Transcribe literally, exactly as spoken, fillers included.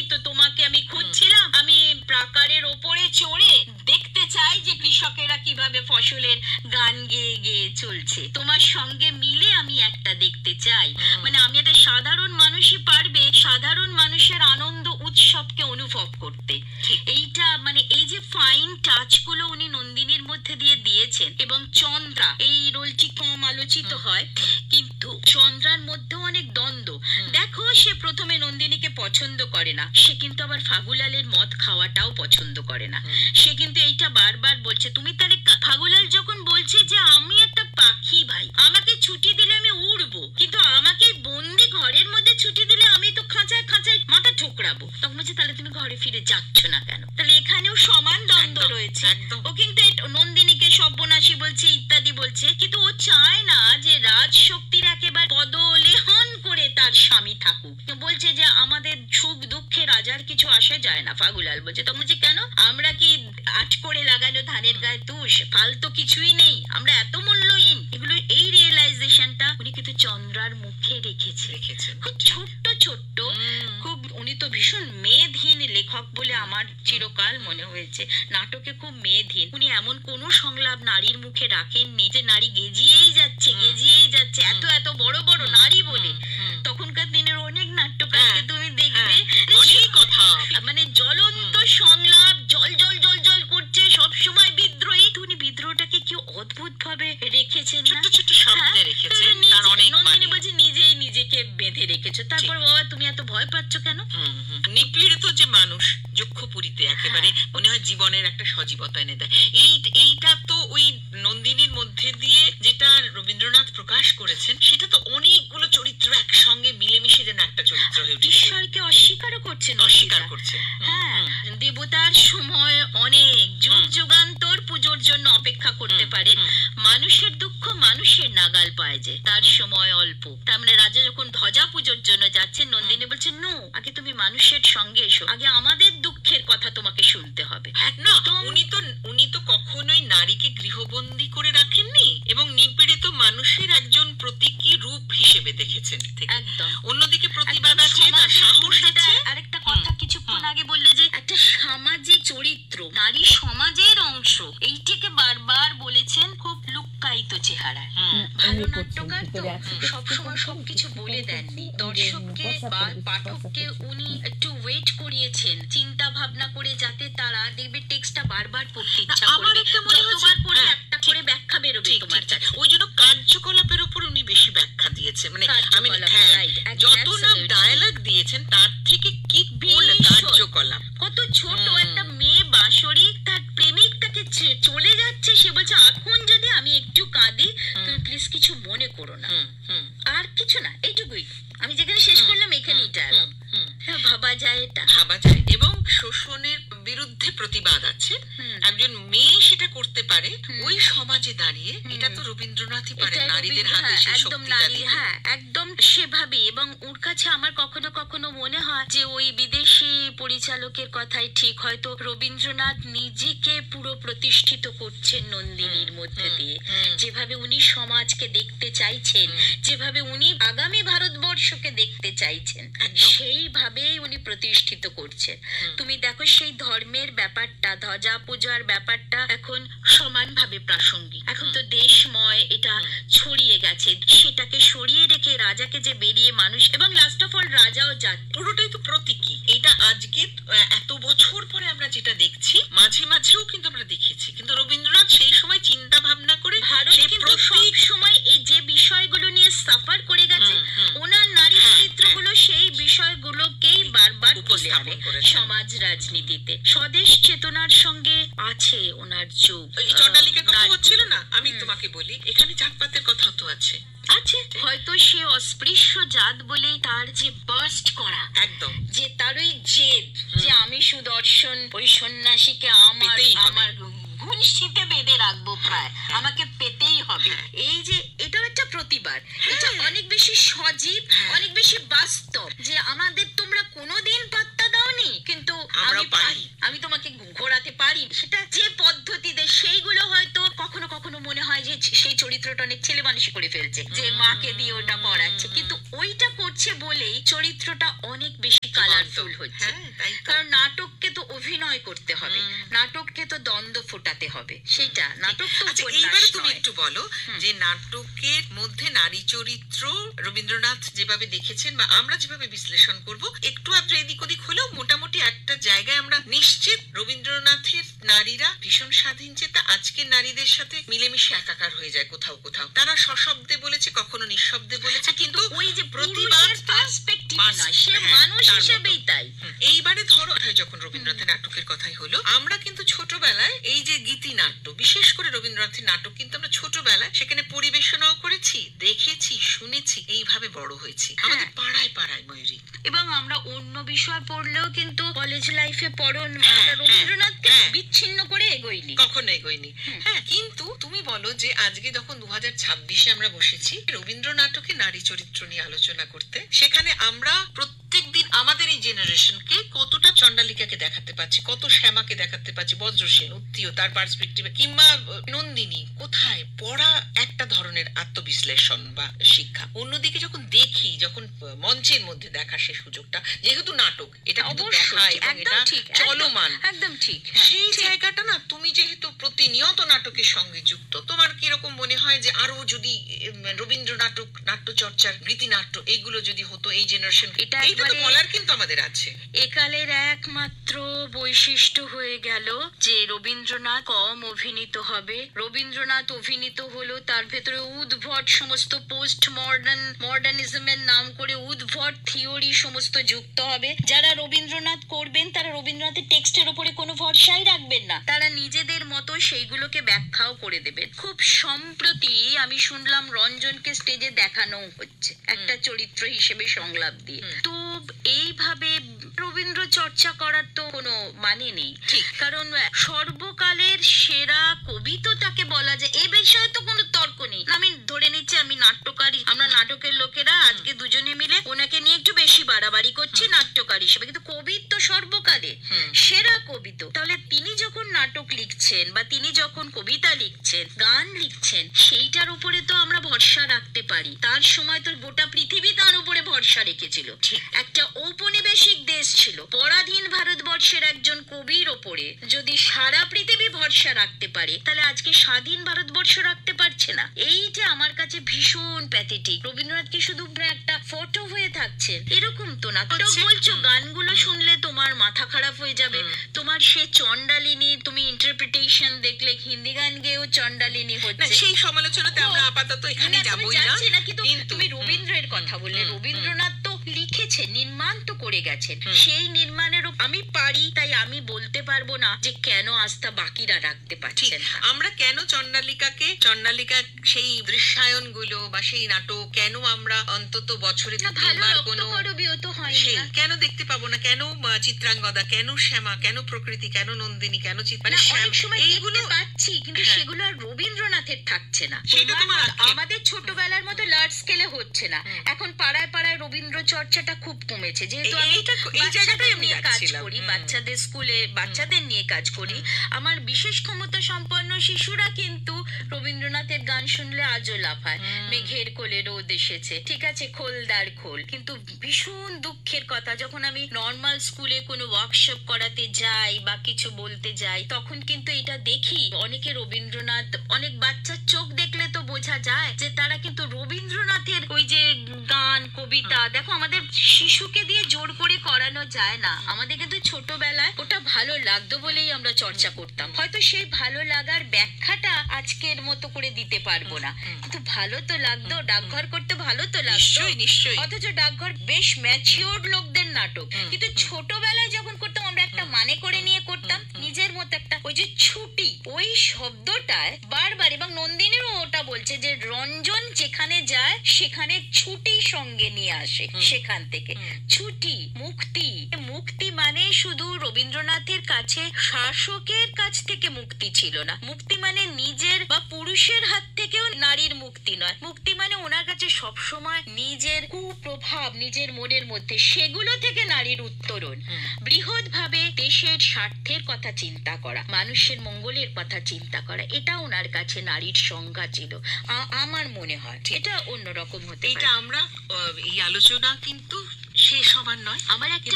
তো তোমাকে আমি খুঁজছিলাম, আমি প্রাকারের ওপরে চড়ে দেখতে চাই যে কৃষকেরা কিভাবে ফসলের গান গেয়ে গেয়ে চলছে। তোমার সঙ্গে মিলে আমি একটা দেখতে চাই। মানে আমি একটা সাধারণ মানুষই পারবে সাধারণ মানুষের আনন্দ উৎসবকে অনুভব করতে। এইটা মানে এই যে ফাইন টাচ গুলো উনি নন্দিনীর মধ্যে দিয়ে দিয়েছেন। এবং চন্দ্রা এই রোলটি কম আলোচিত হয়, কিন্তু চন্দ্রার মধ্যেও অনেক দ্বন্দ্ব। দেখো, সে প্রথমে নন্দিনীকে পছন্দ করে না, সে কিন্তু আবার ফাগুলালের মদ খাওয়াটাও পছন্দ করে না। সে কিন্তু এইটা বারবার বলছে। তুমি তাহলে ফাগুলাল যখন বলছে যে আমি একটা পাখি ভাই, আমাকে ছুটি দিলে আমি উড়বো, কিন্তু আমাকে বন্দি ঘরের মধ্যে ছুটি দিলে আমি তো খাঁচায় খাঁচায় মাথা ঠোকরাবো, তখন বলছে তাহলে তুমি ঘরে ফিরে যাচ্ছ না কেন? তাহলে এখানেও সমান দ্বন্দ্ব রয়েছে। ও কিন্তু নন্দিনীকে সর্বনাশী বলছে ইত্যাদি বলছে, কিন্তু ও চায় না যে রাজ শক্তির একেবারে পদলেহন করে তার স্বামী থাকুক। বলছে যে আমাদের সুখ দুঃখে রাজার কিছু আসে যায় না। ফাগুলাল বলছে, তখন বলছে কেন? আমরা কি আট করে লাগানো ধানের গায়ে তুষ? ফালতু কিছুই নেই, আমরা এত মূল্যহীন। এগুলো এই রিয়েলাইজেশনটা উনি কিন্তু চন্দ্রার মুখে রেখেছে রেখেছেন খুব ছোট্ট ছোট্ট। খুব উনি তো ভীষণ মেধহীন লেখক বলে আমার চিরকাল মনে হয়েছে। নাটকে খুব মেধহীন। উনি এমন কোন সংলাপ নারীর মুখে রাখেননি যে নারী গেজিয়েই যাচ্ছে গেজিয়েই যাচ্ছে এত এত বড় বড় নারী বলে। তখনকার দিনের অনেক নাট্যকারকে তুমি দেখবে অনেক কথা, মানে জ্বলন্ত সংলাপ, জল জল জল জল করছে, সব সময় বিদ্রোহী। উনি বিদ্রোহটাকে কি অদ্ভুত ভাবে রেখেছেন, ছোট ছোট শব্দে রেখেছেন। নন্দিনী বলছে নিজেই নিজেকে বেঁধে রেখেছো। তারপর বাবা তুমি এত ভয় পাচ্ছ কেন? নিপীড়িত যে মানুষ যক্ষপুরীতে একেবারে মনে হয় জীবনের একটা সজীবতা এনে দেয়। এই এইটা তো ওই নন্দিনীর মধ্যে দিয়ে যেটা রবীন্দ্রনাথ প্রকাশ করেছেন, সেটা তো অনেকগুলো চরিত্র একসঙ্গে মিলেমিশে যেন একটা চরিত্র হয়ে উঠে। ঈশ্বরকে অস্বীকারও করছে, অস্বীকার করছে। হ্যাঁ, দেবতার সময় অনেক যুগ যুগান্তর পুজোর জন্য অপেক্ষা করতে পারে। মানুষের দুঃখ মানুষের নাগাল পায় যে, তার সময় অল্প। তার মানে রাজা যখন ধ্বজা পুজোর জন্য যাচ্ছে, নন্দিনী বলছে নো, আগে তুমি মানুষের সঙ্গে এসো, আগে আমাদের দুঃখের কথা তোমাকে শুনতে হবে। না, উনি তো উনি তো কখনোই নারীকে গৃহবন্দী করে রাখেননি এবং নিপীড়িত মানুষের একজন প্রতীকী রূপ হিসেবে দেখেছেন। একদম। অন্যদিকে প্রতিবাদ আছে, সাহস আছে। আরেকটা কথা কিছুক্ষণ আগে বললে যে একটা সামাজিক চরিত্র, নারী সমাজের অংশ, এইটাকে বারবার বলেছেন খুব লুক্কায়িত চেহারায়। ভালো নাট্যকার তো সবসময় সবকিছু বলে দেননি, দর্শককে বা পাঠককে উনি একটু ওয়েট করিয়েছেন চিন্তা ভাবনা করে, যাতে তারা দেখবে টেক্সটটা বারবার পড়তে ইচ্ছা করবে, যতবার পড়বে একটা করে ব্যাখ্যা বেরোবে তোমার কাছে। ওই জন্য কার্যকলাপের উপর উনি বেশি ব্যাখ্যা দিয়েছেন। মানে আমি যত না ডায়ালগ দিয়েছেন তার থেকে কি বল কার্যকলাপ। কত ছোট একটা মেয়ে বাঁশরি তার প্রেমিক তাকে চলে যাচ্ছে, সে বলছে এখন যদি আমি একটু কাঁদি তুমি প্লিজ কিছু মনে করো না, আর কিছু না, এইটুকুই। আমি যেখানে শেষ করলাম এখানেই ডায়ালগ। ভাবা যায়, এটা ভাবা যায়। এবং শোষণের বিরুদ্ধে প্রতিবাদ আছে, একজন মেয়ে সেটা করতে পারে ওই সমাজে দাঁড়িয়ে। এটা তো রবীন্দ্রনাথই পারে, নারীদের হাতে সেই শক্তিটা দিতে। হ্যাঁ, একদম সেভাবে। এবং ওর কাছে আমার কখনো কখনো মনে হয় যে ওই বিদেশি পরিচালকের কথাই ঠিক, হয়তো রবীন্দ্রনাথ নিজেকে পুরো প্রতিষ্ঠিত করছেন নন্দিনীর মধ্যে দিয়ে। যেভাবে উনি সমাজকে দেখতে চাইছেন, যেভাবে উনি আগামী ভারতবর্ষকে দেখতে চাইছেন, সেইভাবেই উনি প্রতিষ্ঠিত করছেন। তুমি দেখো সেই ধর্মের ব্যাপারটা, ধ্বজা পূজার ব্যাপারটা এখন সমানভাবে প্রাসঙ্গিক। এখন তো দেশময় এটা ছড়িয়ে গেছে, সেটাকে সরিয়ে রেখে রাজাকে যে বেরিয়ে মানুষ, এবং লাস্ট অফ অল রাজাও যা, পুরোটাই তো প্রতীকী। এটা আজকে এত বছর পরে আমরা যেটা দেখছি, মাঝে মাঝেও কিন্তু আমরা দেখেছি, কিন্তু রবীন্দ্রনাথ সেই সময় চিন্তা ভাবনা করে ভারত কিন্তু সব সময় এই যে বিষয়গুলো নিয়ে সাফার করে গেছে, ওনার নারী চরিত্রগুলো সেই বিষয়গুলোকেই বারবার উপস্থাপন করে সমাজ রাজনীতিতে। স্বদেশ চেতনার সঙ্গে আছে ওনার যোগ। চণ্ডালিকার কথা হচ্ছিল না, আমি তোমাকে বলি এখানে জাতপাতের কথা তো আছে আছে হয়তো সে অস্পৃশ্য জাত বলে তার যে বার্স্ট করা, একদম যে তার ওই জেদ যে আমি সুদর্শন ওই সন্ন্যাসীকে আমার আমার ঘুনশিতে বেঁধে রাখবো, প্রায় আমাকে পেতেই হবে। এই যে এটাও একটা প্রতিবাদ, এটা অনেক বেশি সজীব, অনেক বেশি বাস্তব, যে আমাদের তোমরা কোনোদিন পাত্তা দাওনি কিন্তু আমি পারি, আমি তোমাকে ঘোরাতে পারি। সেটা যে পদ্ধতিতে, সেইগুলো হয়তো কখনো কখনো মনে হয় যে সেই চরিত্রটা অনেক ছেলে মানুষই করে ফেলছে, যে মাকে দিয়ে ওটা করাচ্ছে, কিন্তু ওইটা করছে বলেই চরিত্রটা অনেক বেশি কালার কালারফুল হচ্ছে। কারণ নাটককে তো অভিনয় করতে হবে, নাটককে তো দ্বন্দ্ব ফোটাতে হবে, সেটা নাটক তো এইবারে তুমি একটু বলো যে নাটকের মধ্যে নারী চরিত্র রবীন্দ্রনাথ যেভাবে দেখেছেন বা আমরা যেভাবে বিশ্লেষণ করব, একটু আধটু এদিক ওদিক হলেও মোটামুটি একটা জায়গায় আমরা নিশ্চিত রবীন্দ্রনাথের নারীরা ভীষণ স্বাধীন চেতা, আজকের নারীদের সাথে মিলেমিশে একাকার হয়ে যায় কোথাও কোথাও। তারা সশব্দে বলেছে, কখনো নিঃশব্দে বলেছে, কিন্তু ওই যে প্রতিবাদ পার্সপেক্টিভ না, সে মানুষ হিসেবেই তাই। এইবারে ধরো যখন রবীন্দ্রনাথের নাটকের কথাই হলো, আমরা কিন্তু ছোটবেলায় এই যে গীতি নাট্য, বিশেষ করে রবীন্দ্রনাথের নাটক কিন্তু আমরা ছোটবেলায় সেখানে পরিবেশনাও করেছি, দেখেছি, শুনেছি, এইভাবে বড় হয়েছি আমাদের পাড়ায় পাড়ায় ময়ূরী। এবং আমরা অন্য বিষয় পড়লেও কিন্তু কলেজ লাইফে পড়ো রবীন্দ্রনাথকে বিচ্ছিন্ন করে এগোইনি, কখনো এগোইনি। হ্যাঁ, কিন্তু তুমি বলো যে আজকে যখন দু হাজার ছাব্বিশে আমরা বসেছি রবীন্দ্র নাটকে নারী চরিত্র নিয়ে আলোচনা করতে, সেখানে আমরা প্রত্যেক দিন আমাদের এই জেনারেশনকে কতটা চণ্ডালিকাকে দেখাতে পাচ্ছি, কত শ্যামাকে দেখাতে পাচ্ছি, বজ্রসেন, উত্তীয় তার পার্সপেক্টিভে, কিংবা নন্দিনী কোথায় পড়া একটা ধরনের আত্মবিশ্লেষণ বা শিক্ষা। অন্যদিকে যখন দেখি, যখন মঞ্চের মধ্যে দেখা সে সুযোগটা, যেহেতু নাটক এটা অবশ্যই একদম ঠিক, চলমান, একদম ঠিক, সেই জায়গাটা না তুমি যেহেতু প্রতিনিয়ত নাটকের সঙ্গে যুক্ত, তোমার কিরকম মনে হয় যে আরো যদি রবীন্দ্র নাটক, নাট্যচর্চার গীতিনাট্য এগুলো যদি হতো এই জেনারেশন, এটা তো বলার কিন্তু আমাদের আছে। একালের একমাত্র বৈশিষ্ট্য হয়ে গেল যে রবীন্দ্রনাথ কম অভিনীত হবে, রবীন্দ্রনাথ অভিনীত হলো তার ভেতরে উদ্ভট সমস্ত পোস্ট মডার্ন মডার্নিজমের নাম করে উদ্ভট থিওরি সমস্ত যুক্ত হবে। যারা রবীন্দ্রনাথ করবেন তারা রবীন্দ্রনাথের টেক্সটের উপরে কোনো ভরসাই রাখবেন না, তারা নিজেদের মতো সেইগুলোকে ব্যাখ্যাও করে দেবেন। খুব সম্প্রতি আমি শুনলাম রঞ্জনকে স্টেজে দেখানো হচ্ছে একটা চরিত্র হিসেবে সংলাপ দিয়ে। তো এইভাবে রবীন্দ্র চর্চা করার তো কোনো মানে নেই, কারণ সর্বকালের সেরা কবি তো তাকে বলা যায়, এ বিষয়ে তো কোনো তর্ক নেই। আমি ধরে নিচ্ছি আমি নাট্যকারী, আমরা নাটকের লোকেরা আজকে দুজনে মিলে ওনাকে নিয়ে একটু বেশি বাড়াবাড়ি করছি নাট্যকারী হিসেবে, কিন্তু কবি তো সর্বকালের সেরা কবি। তো তাহলে তিনি যখন নাটক লিখছেন বা তিনি যখন কবিতা লিখছেন, গান লিখছেন, সেইটার উপরে তো আমরা ভরসা রাখতে পারি। তার সময় তো গোটা পৃথিবী তার উপরে ভরসা রেখেছিল, একটা ঔপনিবেশিক দেশ ছিল, পরাধীন ভারতবর্ষের একজন কবির ওপরে যদি সারা পৃথিবী ভরসা রাখতে পারে, তাহলে আজকে স্বাধীন ভারতবর্ষ রাখতে পারছে না। এইটা আমার কাছে ভীষণ প্যাথেটিক। রবীন্দ্রনাথ কি শুধু একটা ফটো হয়ে থাকছেন এরকম তো না। বলছো গানগুলো শুনলে তোমার মাথা খারাপ হয়ে যাবে, তোমার সে চণ্ডালিনী তুমি ইন্টারপ্রিটেশন দেখলে হিন্দি গান গেয়েও চণ্ডালিনী হচ্ছে, সেই সমালোচনাতে আমরা আপাতত এখানে যাবই না। কিন্তু তুমি রবীন্দ্রের কথা বললে, রবীন্দ্রনাথ তো লিখেছেন, নির্মাণ তো করে গেছেন, সেই নির্মাণের আমি পারি তাই আমি বলতে পারবো না যে কেন আস্থা বাকিরা রাখতে পারছেন। আমরা কেন চণ্ডালিকাকে, চণ্ডালিকা সেই দৃশ্যায়ন গুলো বা সেই নাটক কেন আমরা অন্তত বছরে তিনবার কোনো কেন দেখতে পাবো না? কেন চিত্রাঙ্গদা, কেন শ্যামা, কেন প্রকৃতি, কেন নন্দিনী, কেন এইগুলো পাচ্ছি, কিন্তু সেগুলো আর রবীন্দ্রনাথের থাকছে না। আমাদের ছোটবেলার মতো লার্জ স্কেলে হচ্ছে না। এখন পাড়ায় পাড়ায় রবীন্দ্র চর্চাটা খুব কমেছে, যেহেতু আমি বাচ্চাদের নিয়ে কাজ করি, বাচ্চাদের স্কুলে বাচ্চাদের নিয়ে কাজ করি। আমার বিশেষ ক্ষমতা সম্পন্ন শিশুরা কিন্তু রবীন্দ্রনাথের গান শুনলে আজও লাফায়। মেঘের কোলে রোদ এসেছে, ঠিক আছে, খোলদার খোল। কিন্তু ভীষণ দুঃখের কথা, যখন আমি নর্মাল স্কুলে কোনো ওয়ার্কশপ করাতে যাই বা কিছু বলতে যাই, তখন কিন্তু এটা দেখি অনেকে রবীন্দ্রনাথ, অনেক বাচ্চার চোখ দেখলে তো বোঝা যায় যে তারা কিন্তু রবীন্দ্রনাথের ওই যে গান কবিতা, দেখো আমাদের শিশুকে দিয়ে জোর করে করানো যায় না। আমাদের কিন্তু ছোটবেলায় ওটা ভালো লাগতো বলেই আমরা চর্চা করতাম। হয়তো সেই ভালো লাগার ব্যাখ্যাটা আজকের মতো করে দিতে পারবো না, কিন্তু ভালো তো লাগতো, ডাকঘর করতে ভালো তো লাগতো। নিশ্চয়ই। অথচ ডাকঘর বেশ ম্যাচিওর লোকদের নাটক, কিন্তু ছোটবেলায় যখন করতাম আমরা একটা মানে করে নিয়ে করতাম, নিজের মতো একটা ওই যে ছুটি, ওই শব্দটায় বারবার, এবং নন্দিনীরও ওটা বলছে যে রঞ্জন যেখানে যায় সেখানে ছুটি সঙ্গে নিয়ে আসে, সেখান থেকে ছুটি, মুক্তি। মুক্তি মানে শুধু রবীন্দ্রনাথের কাছে শাসকের কাছ থেকে মুক্তি ছিল না, মুক্তি মানে নিজের বা পুরুষের হাত থেকেও নারীর মুক্তি নয়, মুক্তি মানে ওনার কাছে সবসময় নিজের কুপ্রভাব নিজের মনের মধ্যে, সেগুলো থেকে নারীর উত্তরণ, বৃহৎ ভাবে দেশের স্বার্থের কথা চিন্তা করা, মানুষের মঙ্গলের কথা চিন্তা করা, এটা ওনার কাছে নারীর সংজ্ঞা ছিল। আমার মনে হয় এটা অন্যরকম হতে। এটা আমরা এই আলোচনা কিন্তু শেষ হবার নয়। আমার একটা